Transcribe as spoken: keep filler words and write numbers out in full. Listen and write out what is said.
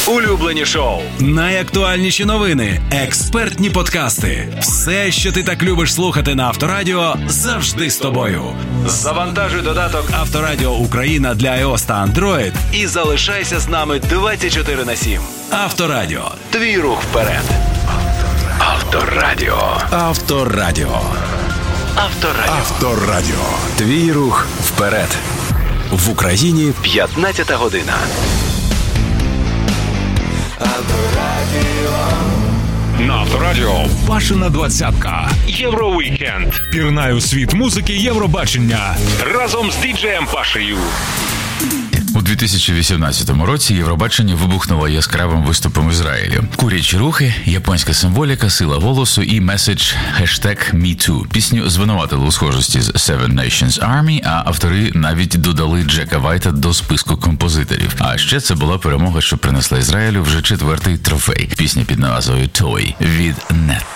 улюблені шоу, найактуальніші новини, експертні подкасти. Все, що ти так любиш слухати на Авторадіо, завжди з тобою. Завантажуй додаток Авторадіо Україна для iOS та Android і залишайся з нами двадцять чотири на сім. Авторадіо. Твій рух вперед. Авторадіо. Авторадіо. Авторадіо. Авторадіо. Твій рух вперед. В Україні п'ятнадцята година. На Авторадіо Пашина двадцятка. Євровікенд. Пірнай у світ музики Євробачення. Разом з діджеєм Пашею. У дві тисячі вісімнадцятому році Євробачення вибухнуло яскравим виступом Ізраїлю. Курячі рухи, японська символіка, сила голосу і меседж хештег мі ту. Пісню звинуватили у схожості з Seven Nations Army, а автори навіть додали Джека Вайта до списку композиторів. А ще це була перемога, що принесла Ізраїлю вже четвертий трофей. Пісня під назвою Toy від Нет.